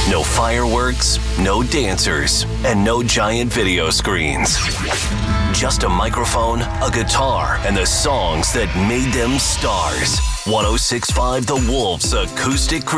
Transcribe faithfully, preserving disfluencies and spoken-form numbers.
No fireworks, no dancers, and no giant video screens. Just a microphone, a guitar, and the songs that made them stars. one oh six point five The Wolves Acoustic Crew.